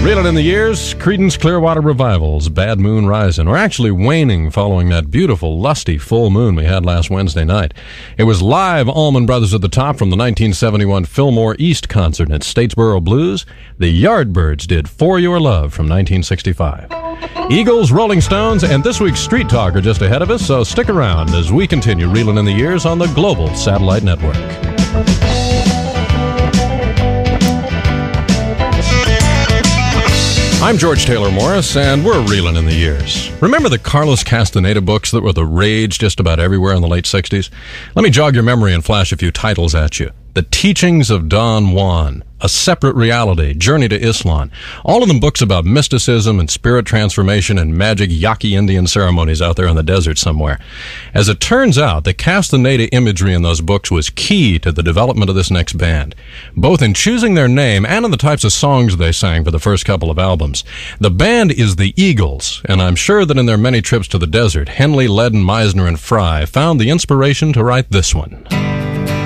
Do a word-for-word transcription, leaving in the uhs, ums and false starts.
Reeling in the years, Creedence Clearwater Revival's Bad Moon Rising, or actually waning following that beautiful, lusty full moon we had last Wednesday night. It was live Allman Brothers at the Top from the nineteen seventy-one Fillmore East concert at Statesboro Blues. The Yardbirds did For Your Love from nineteen sixty-five. Eagles, Rolling Stones, and this week's Street Talk are just ahead of us, so stick around as we continue reeling in the years on the Global Satellite Network. I'm George Taylor Morris, and we're reeling in the years. Remember the Carlos Castaneda books that were the rage just about everywhere in the late sixties? Let me jog your memory and flash a few titles at you. The Teachings of Don Juan, A Separate Reality, Journey to Islam. All of them books about mysticism and spirit transformation and magic Yaqui Indian ceremonies out there in the desert somewhere. As it turns out, the Castaneda imagery in those books was key to the development of this next band, both in choosing their name and in the types of songs they sang for the first couple of albums. The band is the Eagles, and I'm sure that in their many trips to the desert, Henley, Ledden, Meisner, and Fry found the inspiration to write this one.